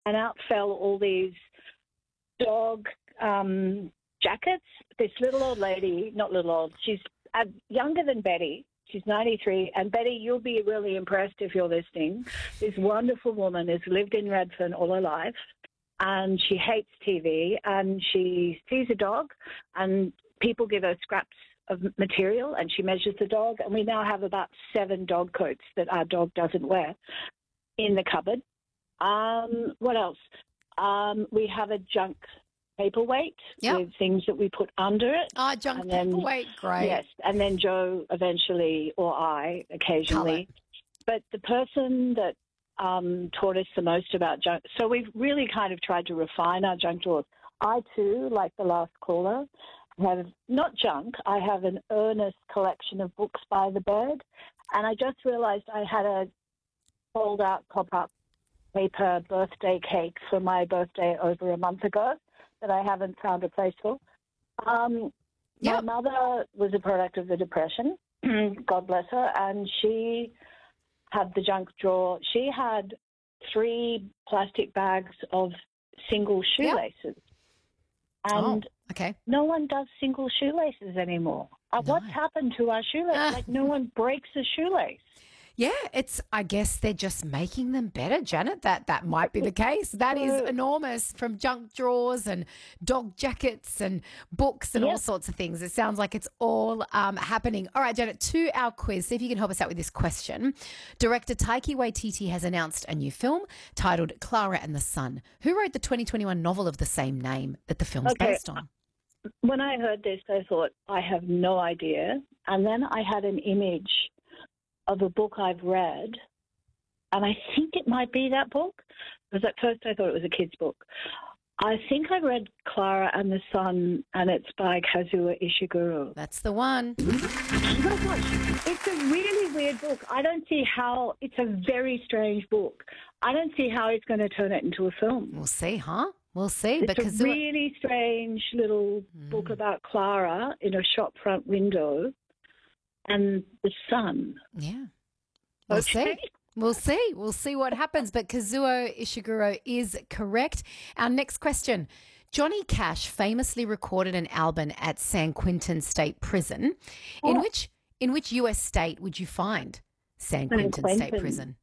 and out fell all these dog jackets. This little old lady, not little old, she's younger than Betty. She's 93. And Betty, you'll be really impressed if you're listening. This wonderful woman has lived in Redfern all her life, and she hates TV, and she sees a dog, and people give her scraps of material, and she measures the dog, and we now have about 7 dog coats that our dog doesn't wear in the cupboard. What else? We have a junk paperweight with things that we put under it. Oh, junk paperweight, great. Yes, and then Joe eventually, or I occasionally. But the person that taught us the most about junk, so we've really kind of tried to refine our junk drawers. I too, like the last caller, have not junk. I have an earnest collection of books by the bed, and I just realised I had a fold-out pop-up paper birthday cake for my birthday over a month ago that I haven't found a place for. My mother was a product of the Depression, God bless her, and she had the junk drawer. She had 3 plastic bags of single shoelaces. And no one does single shoelaces anymore. What's happened to our shoelaces? Like, no one breaks a shoelace. Yeah, I guess they're just making them better, Janet. That might be the case. That is enormous, from junk drawers and dog jackets and books and all sorts of things. It sounds like it's all happening. All right, Janet, to our quiz. See if you can help us out with this question. Director Taika Waititi has announced a new film titled Clara and the Sun. Who wrote the 2021 novel of the same name that the film's based on? When I heard this, I thought, I have no idea. And then I had an image of a book I've read, and I think it might be that book, because at first I thought it was a kid's book. I think I read Clara and the Sun, and it's by Kazuo Ishiguro. That's the one. Oh my gosh, it's a really weird book. I don't see how, it's a very strange book. I don't see how he's going to turn it into a film. We'll see, huh? We'll see. It's a really strange little book about Clara in a shop front window and the sun. Yeah. We'll see. We'll see. We'll see what happens. But Kazuo Ishiguro is correct. Our next question. Johnny Cash famously recorded an album at San Quentin State Prison. In which US state would you find San Quentin State Prison?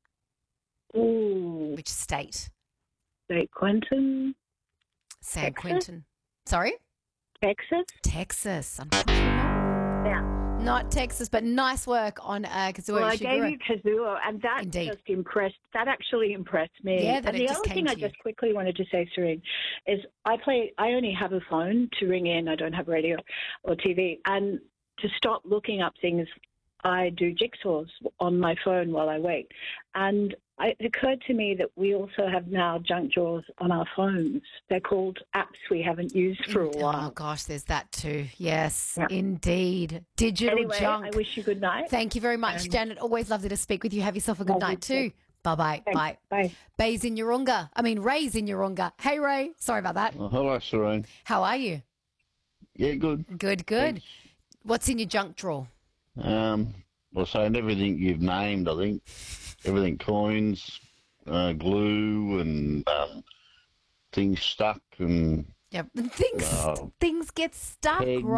Ooh. Which state? State Quentin. San Quentin. Sorry? Texas. Texas. Unfortunately. Yeah. Not Texas, but nice work on Kazuo Ishiguro. Well, I gave you Kazuo, and that That actually impressed me. Yeah, and the other thing I just quickly wanted to say, Serene, is I only have a phone to ring in. I don't have radio or TV. And to stop looking up things, I do jigsaws on my phone while I wait. And it occurred to me that we also have now junk drawers on our phones. They're called apps we haven't used for a while. Oh, gosh, there's that too. Yes, indeed. Digital junk. I wish you good night. Thank you very much, Janet. Always lovely to speak with you. Have yourself a good night too. Bye-bye. Thanks. Bye. Ray's in Yoronga. Hey, Ray. Sorry about that. Hello, Serene. How are you? Yeah, good. Good. Thanks. What's in your junk drawer? Well, saying everything you've named, I think. Everything, coins, glue, and things stuck, and things get stuck.